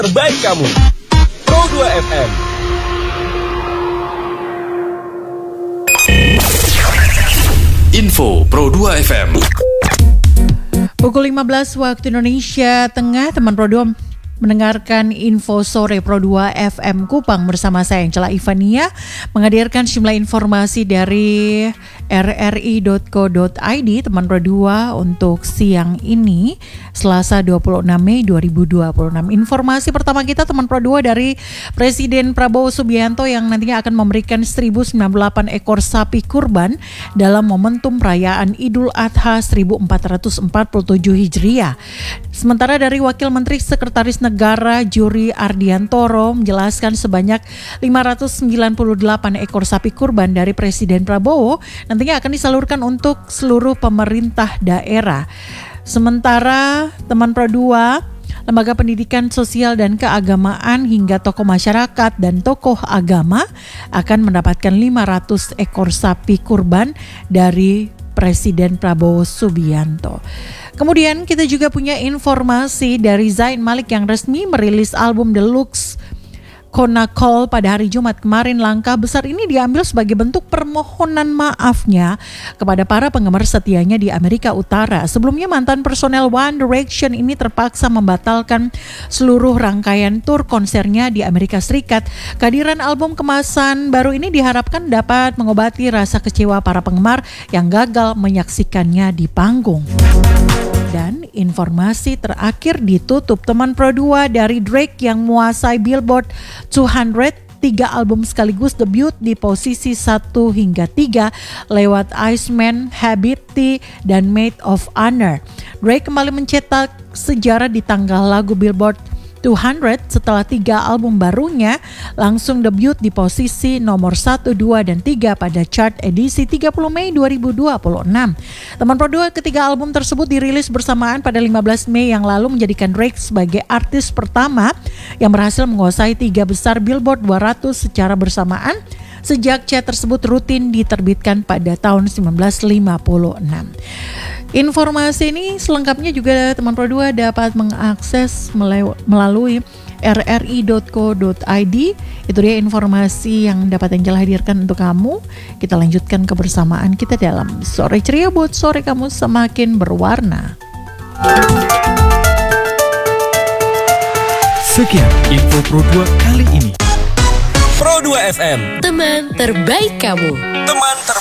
terbaik kamu. Pro 2 FM. Info Pro 2 FM. Pukul 15 waktu Indonesia Tengah, teman Pro 2 mendengarkan info sore Pro 2 FM Kupang bersama saya Angela Ivania menghadirkan sejumlah informasi dari rri.co.id teman Pro 2 untuk siang ini Selasa 26 Mei 2026. Informasi pertama kita teman Pro 2 dari Presiden Prabowo Subianto yang nantinya akan memberikan 1098 ekor sapi kurban dalam momentum perayaan Idul Adha 1447 Hijriah. Sementara dari Wakil Menteri Sekretaris Negara Juri Ardiantoro menjelaskan sebanyak 598 ekor sapi kurban dari Presiden Prabowo nantinya akan disalurkan untuk seluruh pemerintah daerah. Sementara teman Pro 2, Lembaga Pendidikan Sosial dan Keagamaan hingga tokoh masyarakat dan tokoh agama akan mendapatkan 500 ekor sapi kurban dari Presiden Prabowo Subianto. Kemudian kita juga punya informasi dari Zayn Malik yang resmi merilis album deluxe Konakol pada hari Jumat kemarin. Langkah besar ini diambil sebagai bentuk permohonan maafnya kepada para penggemar setianya di Amerika Utara. Sebelumnya mantan personel One Direction ini terpaksa membatalkan seluruh rangkaian tur konsernya di Amerika Serikat. Kehadiran album kemasan baru ini diharapkan dapat mengobati rasa kecewa para penggemar yang gagal menyaksikannya di panggung. Dan informasi terakhir ditutup teman Pro 2 dari Drake yang menguasai Billboard 200, 3 album sekaligus debut di posisi 1 hingga 3 lewat Iceman, Habibti, dan Maid of Honor. Drake kembali mencetak sejarah di tanggal lagu Billboard 200 setelah 3 album barunya langsung debut di posisi nomor 1, 2, dan 3 pada chart edisi 30 Mei 2026. Teman Pro 2, ketiga album tersebut dirilis bersamaan pada 15 Mei yang lalu menjadikan Drake sebagai artis pertama yang berhasil menguasai 3 besar Billboard 200 secara bersamaan sejak chart tersebut rutin diterbitkan pada tahun 1956. Informasi ini selengkapnya juga teman Pro 2 dapat mengakses melalui rri.co.id. Itu dia informasi yang dapat Angela hadirkan untuk kamu. Kita lanjutkan kebersamaan kita dalam Sore Ceria buat sore kamu semakin berwarna. Sekian info Pro 2 kali ini. Pro 2 FM. Teman terbaik kamu. Teman terbaik.